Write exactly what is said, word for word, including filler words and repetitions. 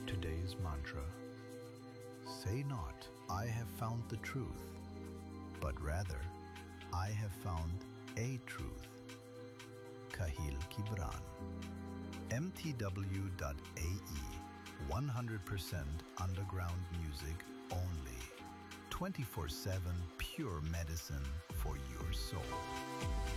today's mantra. Say not, I have found the truth, but rather, I have found a truth. Kahlil Gibran. M T W dot A E, one hundred percent underground music only. twenty-four seven pure medicine for your soul.